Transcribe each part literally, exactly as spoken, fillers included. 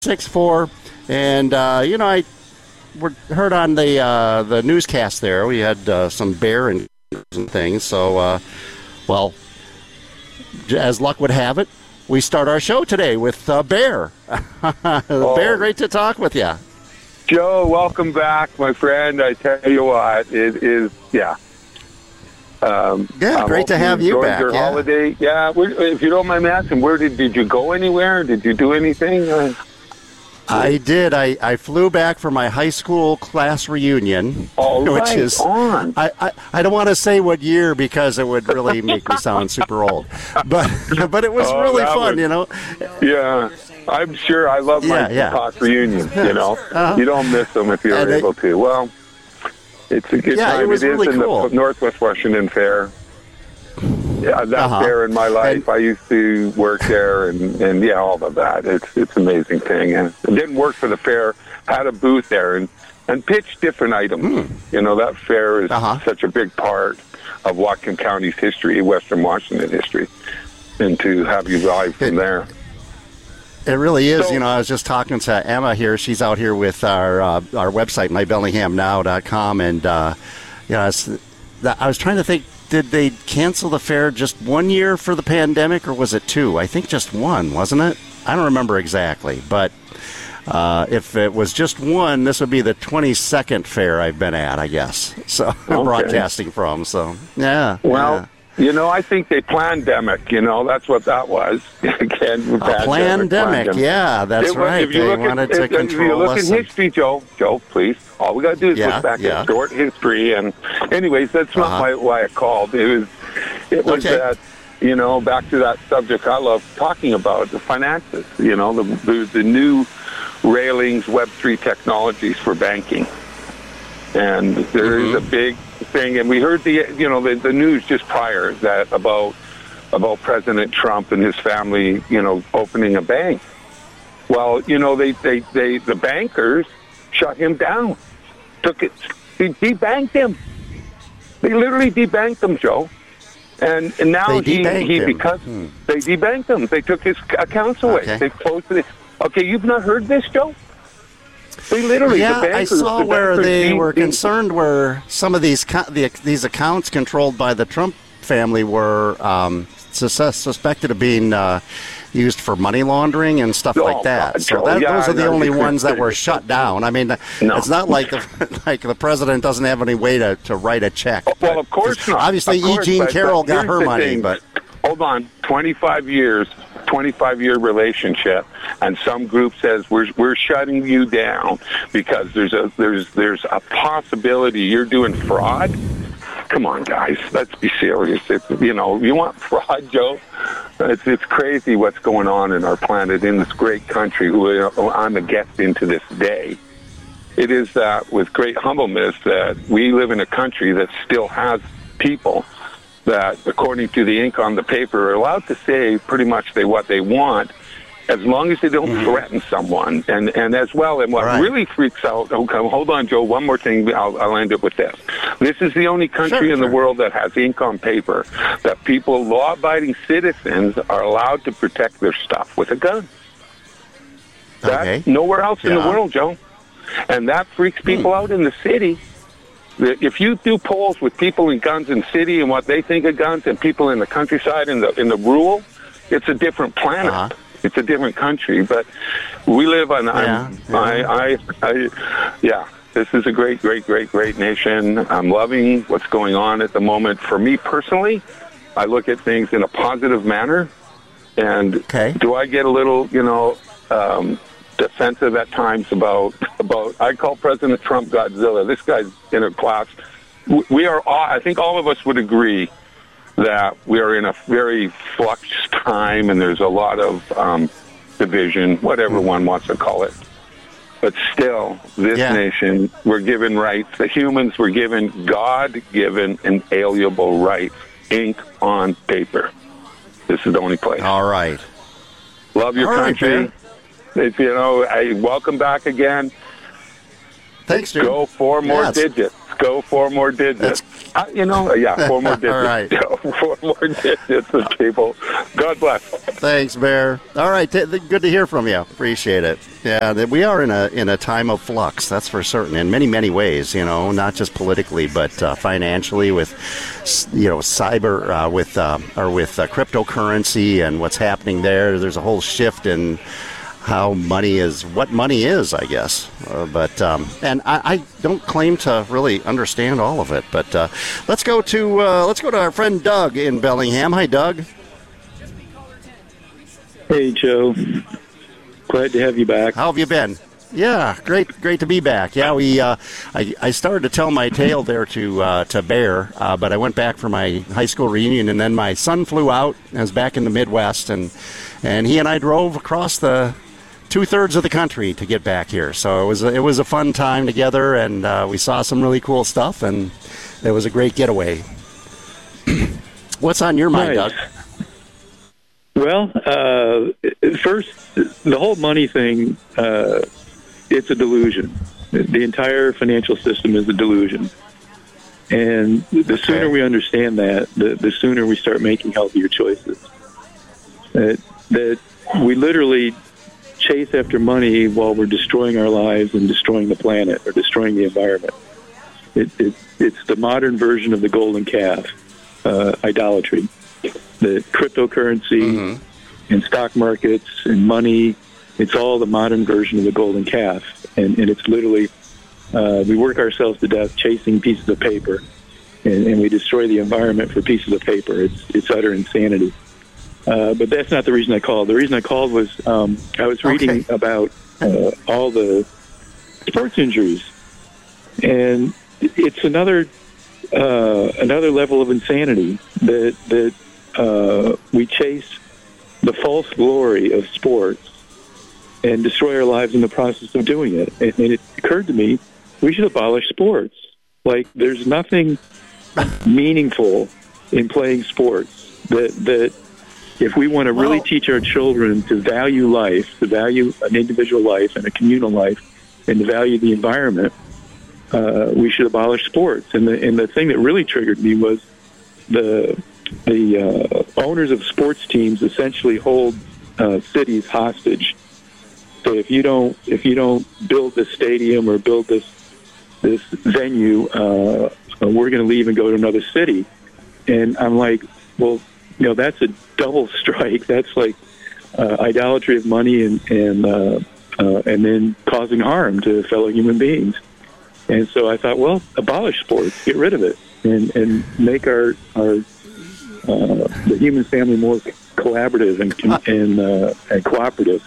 six four, and uh, you know I were heard on the uh, the newscast there. We had uh, some bear and and things. So, uh, well, as luck would have it, we start our show today with uh, Bear. oh. Bear, great to talk with you. Joe, welcome back, my friend. I tell you what, it is yeah. Um, yeah, I'm great to have you, you back. Your yeah. holiday, yeah. Where, if you don't mind me asking, where did did you go anywhere? Did you do anything? Uh, I did. I, I flew back for my high school class reunion, All which right, is on. I, I, I don't want to say what year because it would really make me sound super old, but but it was oh, really fun, was, you know. Yeah, I'm sure. I love my yeah, yeah. class reunion. You know, uh-huh. You don't miss them if you're and able it, to. Well, it's a good yeah, time. It was it really is in cool. the Northwest Washington Fair. Yeah, that's uh-huh. there in my life. And, I used to work there, and, and yeah, all of that. It's it's an amazing thing. And it didn't work for the fair. Had a booth there and, and pitched different items. Mm. You know, that fair is uh-huh. such a big part of Whatcom County's history, Western Washington history, and to have you live from it, there. It really is. So, you know, I was just talking to Emma here. She's out here with our uh, our website, my bellingham now dot com, and uh, you know, I was, I was trying to think. Did they cancel the fair just one year for the pandemic, or was it two? I think just one, wasn't it? I don't remember exactly, but uh, if it was just one, this would be the twenty-second fair I've been at, I guess. So okay. broadcasting from. So yeah. Well. Yeah. You know, I think they pandemic, you know, that's what that was. Again, a pandemic, yeah, that's it, right. If you they look wanted at, to if, control if you look us. at history, Joe, Joe, please, all we got to do is yeah, look back yeah. at short history. And anyways, that's not uh-huh. why, why I called. It was, it was okay. that, you know, back to that subject I love talking about, the finances, you know, the, the, the new railings, Web three technologies for banking. And there mm-hmm. is a big thing, and we heard the you know the, the news just prior that about about President Trump and his family, you know, opening a bank. Well, you know, they they, they the bankers shut him down, took it, they debanked him. They literally debanked him, Joe. And and now they he he him. because hmm. they debanked him. They took his accounts away. Okay. They closed it. Okay, you've not heard this, Joe? They literally, yeah, the bankers, I saw the where they de- were de- concerned where some of these co- the, these accounts controlled by the Trump family were um, sus- suspected of being uh, used for money laundering and stuff oh, like that. God, so that, yeah, those are the only ones that were crazy. shut down. I mean, no. it's not like the like the president doesn't have any way to, to write a check. Oh, well, of course not. Obviously, of course, E. Jean but, Carroll but got her money, thing. but hold on, twenty-five years. twenty-five year relationship, and some group says we're we're shutting you down because there's a there's there's a possibility you're doing fraud. Come on, guys, let's be serious. It's, you know, you want fraud, Joe? It's it's crazy what's going on in our planet, in this great country. Who I'm a guest in to this day. It is that with great humbleness that we live in a country that still has people that, according to the ink on the paper, are allowed to say pretty much they what they want, as long as they don't mm-hmm. threaten someone. And and as well, and what right. really freaks out, okay, hold on, Joe, one more thing, I'll, I'll end it with this. This is the only country sure, in sure. the world that has ink on paper that people, law-abiding citizens, are allowed to protect their stuff with a gun. Okay. That's nowhere else yeah. in the world, Joe. And that freaks people mm. out in the city. If you do polls with people in guns in city and what they think of guns, and people in the countryside in the in the rural, it's a different planet. Uh-huh. It's a different country. But we live on. Yeah, I'm, yeah. I, I, I, yeah. This is a great, great, great, great nation. I'm loving what's going on at the moment. For me personally, I look at things in a positive manner. And okay. do I get a little, you know? Um, defensive at times about about I call President Trump Godzilla. This guy's in a class. We are all, I think all of us would agree that we are in a very flux time, and there's a lot of um, division, whatever mm-hmm. one wants to call it. But still, this yeah. nation, we're given rights. The humans were given God-given inalienable rights, ink on paper. This is the only place. All right. Love your all country. Right, If, you know, I welcome back again. Thanks, dude. Go four more yeah, digits. Go four more digits. It's, Uh, you know, yeah, four more digits. All right. Four more digits of cable. God bless. Thanks, Bear. All right, th- th- good to hear from you. Appreciate it. Yeah, th- we are in a in a time of flux, that's for certain, in many, many ways, you know, not just politically, but uh, financially with, you know, cyber, uh, with, uh, or with uh, cryptocurrency and what's happening there. There's a whole shift in how money is, what money is, I guess. Uh, but um, and I, I don't claim to really understand all of it. But uh, let's go to uh, let's go to our friend Doug in Bellingham. Hi, Doug. Hey, Joe. Glad to have you back. How have you been? Yeah, great, great to be back. Yeah, we. Uh, I, I started to tell my tale there to uh, to Bear, uh, but I went back for my high school reunion, and then my son flew out. I was back in the Midwest, and and he and I drove across the two thirds of the country to get back here. So it was a, it was a fun time together, and uh, we saw some really cool stuff, and it was a great getaway. What's on your mind, Nice. Doug? Well, uh, first, the whole money thing, uh, it's a delusion. The entire financial system is a delusion. And the sooner we understand that, the, the sooner we start making healthier choices. That, that we literally chase after money while we're destroying our lives and destroying the planet or destroying the environment. It, it, it's the modern version of the golden calf, uh, idolatry. The cryptocurrency mm-hmm. and stock markets and money, it's all the modern version of the golden calf. And, and it's literally, uh, we work ourselves to death chasing pieces of paper, and, and we destroy the environment for pieces of paper. It's, it's utter insanity. Uh, but that's not the reason I called. The reason I called was um, I was reading Okay. about uh, all the sports injuries. And it's another uh, another level of insanity that, that uh, we chase the false glory of sports and destroy our lives in the process of doing it. And, and it occurred to me, we should abolish sports. Like, there's nothing meaningful in playing sports. That that if we want to really Well- teach our children to value life, to value an individual life and a communal life, and to value the environment, uh, we should abolish sports. And the and the thing that really triggered me was the the uh, owners of sports teams essentially hold uh, cities hostage. So if you don't if you don't build this stadium or build this this venue, uh, we're going to leave and go to another city. And I'm like, well, you know, that's a double strike. That's like uh, idolatry of money and and uh, uh, and then causing harm to fellow human beings. And so I thought, well, abolish sports, get rid of it, and and make our our uh, the human family more collaborative and and, uh, and cooperative.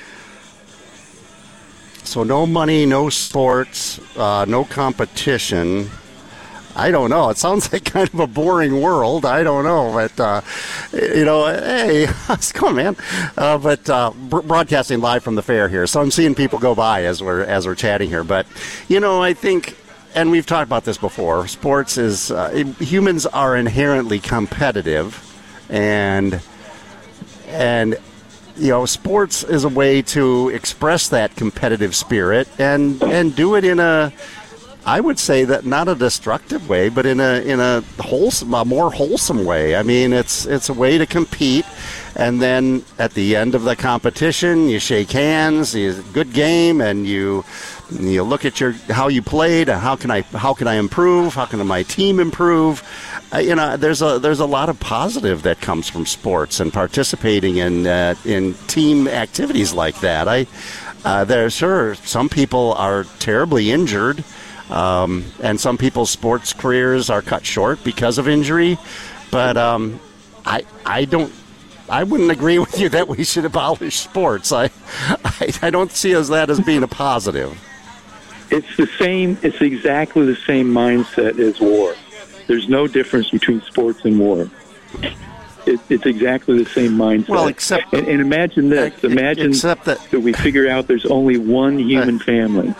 So no money, no sports, uh, no competition. I don't know. It sounds like kind of a boring world. I don't know, but uh, you know, hey, how's it going, man? Uh, but uh, b- broadcasting live from the fair here, so I'm seeing people go by as we're as we're chatting here. But you know, I think, and we've talked about this before. Sports is uh, humans are inherently competitive, and and. You know, sports is a way to express that competitive spirit and and do it in a, I would say that not a destructive way, but in a in a wholesome, a more wholesome way. I mean, it's it's a way to compete, and then at the end of the competition, you shake hands, you good game, and you you look at your how you played, and how can I how can I improve? How can my team improve? Uh, you know, there's a there's a lot of positive that comes from sports and participating in uh, in team activities like that. I uh, there sure some people are terribly injured, um, and some people's sports careers are cut short because of injury. But um, I I don't. I wouldn't agree with you that we should abolish sports. I, I, I don't see as that as being a positive. It's the same. It's exactly the same mindset as war. There's no difference between sports and war. It, it's exactly the same mindset. Well, except and, and imagine this. uh, Imagine except that, that we figure out there's only one human uh, family.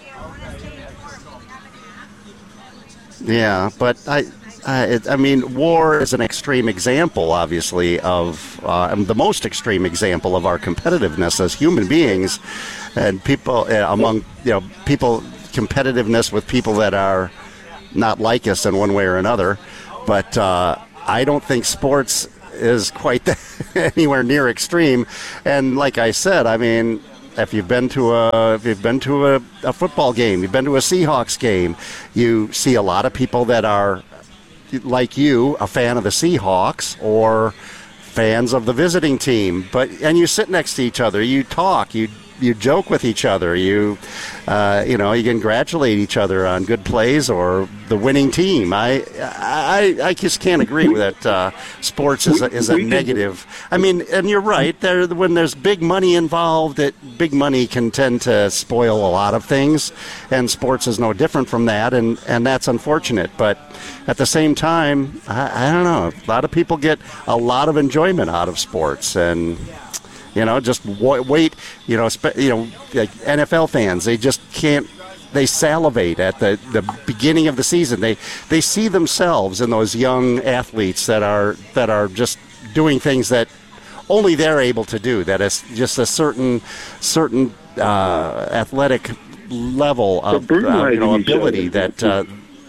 Yeah, but I, I, it, I mean, war is an extreme example, obviously, of uh, the most extreme example of our competitiveness as human beings, and people uh, among you know people competitiveness with people that are not like us in one way or another. But uh, I don't think sports is quite anywhere near extreme. And like I said, I mean, if you've been to a if you've been to a, a football game, you've been to a Seahawks game, you see a lot of people that are like you, a fan of the Seahawks or fans of the visiting team. But and you sit next to each other, you talk, you you joke with each other, you uh, you know, you congratulate each other on good plays or the winning team. I I, I just can't agree with that. Uh, sports is a, is a negative. I mean, and you're right. There, when there's big money involved, it big money can tend to spoil a lot of things, and sports is no different from that. And, and that's unfortunate. But at the same time, I, I don't know. A lot of people get a lot of enjoyment out of sports, and. You know, just wait, you know, spe- you know, like N F L fans, they just can't, they salivate at the, the beginning of the season. They they see themselves in those young athletes that are that are just doing things that only they're able to do, that is just a certain certain uh, athletic level of uh, you know, ability that, uh,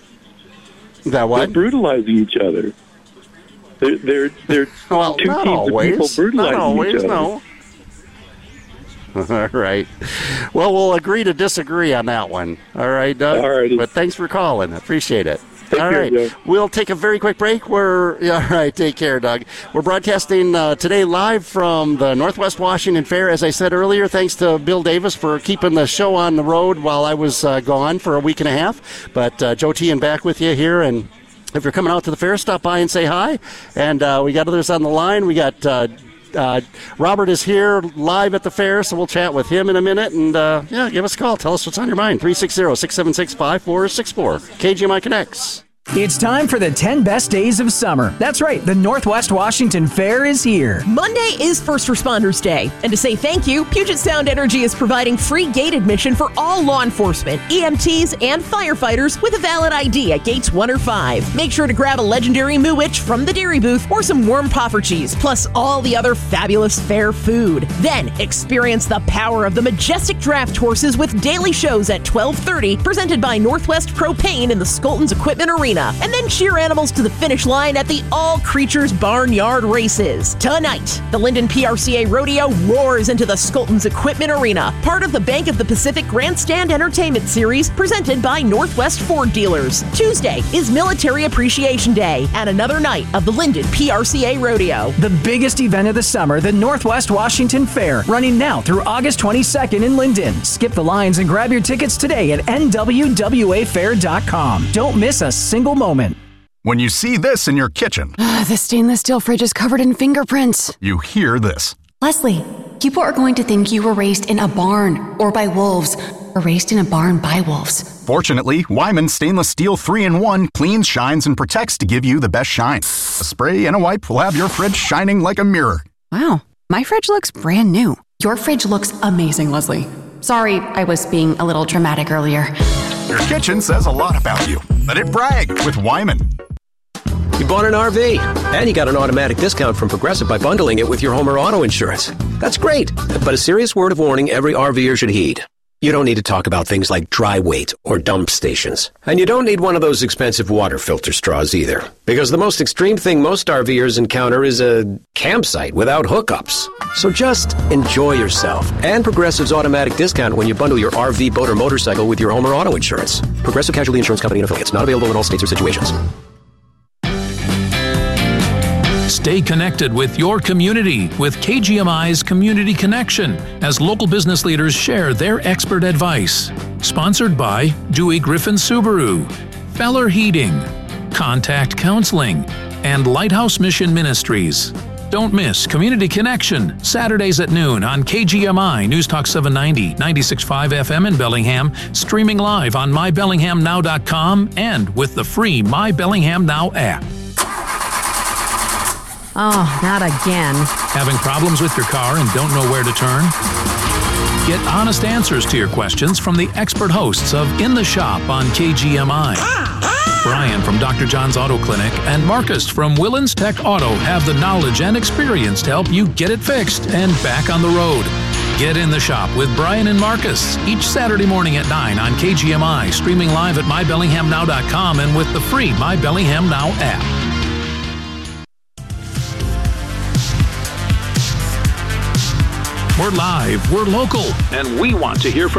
that what? They're brutalizing each other. They're, they're, they're well, two not teams always. of people brutalizing not always, each other. No. All right. Well, we'll agree to disagree on that one. All right, Doug? All right. But thanks for calling. I appreciate it. Take all care, right. Doug. We'll take a very quick break. We're all right. Take care, Doug. We're broadcasting uh, today live from the Northwest Washington Fair. As I said earlier, thanks to Bill Davis for keeping the show on the road while I was uh, gone for a week and a half. But uh, Joe Tian back with you here, and if you're coming out to the fair, stop by and say hi. And uh, we got others on the line. We got uh, uh, Robert is here live at the fair, so we'll chat with him in a minute. And, uh, yeah, give us a call. Tell us what's on your mind. three six zero, six seven six, five four six four. K G M I Connects. It's time for the ten best days of summer. That's right, the Northwest Washington Fair is here. Monday is First Responders Day. And to say thank you, Puget Sound Energy is providing free gate admission for all law enforcement, E M Ts, and firefighters with a valid I D at gates one or five. Make sure to grab a legendary Mooich from the dairy booth or some warm poffer cheese, plus all the other fabulous fair food. Then experience the power of the majestic draft horses with daily shows at twelve thirty, presented by Northwest Propane in the Skoltons Equipment Arena. And then cheer animals to the finish line at the All Creatures Barnyard Races. Tonight, the Linden P R C A Rodeo roars into the Skoltons Equipment Arena, part of the Bank of the Pacific Grandstand Entertainment Series presented by Northwest Ford Dealers. Tuesday is Military Appreciation Day and another night of the Linden P R C A Rodeo. The biggest event of the summer, the Northwest Washington Fair, running now through August twenty-second in Linden. Skip the lines and grab your tickets today at N W W A fair dot com. Don't miss a single moment. When you see this in your kitchen, the stainless steel fridge is covered in fingerprints. You hear this. Leslie, people are going to think you were raised in a barn or by wolves, or raised in a barn by wolves. Fortunately, Wyman Stainless Steel three in one cleans, shines, and protects to give you the best shine. A spray and a wipe will have your fridge shining like a mirror. Wow, my fridge looks brand new. Your fridge looks amazing, Leslie. Sorry, I was being a little dramatic earlier. Your kitchen says a lot about you. Let it brag with Wyman. You bought an R V, and you got an automatic discount from Progressive by bundling it with your home or auto insurance. That's great, but a serious word of warning every RVer should heed. You don't need to talk about things like dry weight or dump stations. And you don't need one of those expensive water filter straws either. Because the most extreme thing most RVers encounter is a campsite without hookups. So just enjoy yourself and Progressive's automatic discount when you bundle your R V, boat, or motorcycle with your home or auto insurance. Progressive Casualty Insurance Company and Affiliates. Not available in all states or situations. Stay connected with your community with K G M I's Community Connection as local business leaders share their expert advice. Sponsored by Dewey Griffin Subaru, Feller Heating, Contact Counseling, and Lighthouse Mission Ministries. Don't miss Community Connection, Saturdays at noon on K G M I News Talk seven ninety, ninety-six point five F M in Bellingham, streaming live on my bellingham now dot com and with the free My Bellingham Now app. Oh, not again. Having problems with your car and don't know where to turn? Get honest answers to your questions from the expert hosts of In the Shop on K G M I. Brian from Doctor John's Auto Clinic and Marcus from Willens Tech Auto have the knowledge and experience to help you get it fixed and back on the road. Get in the shop with Brian and Marcus each Saturday morning at nine on K G M I, streaming live at my bellingham now dot com and with the free My Bellingham Now app. We're live, we're local, and we want to hear from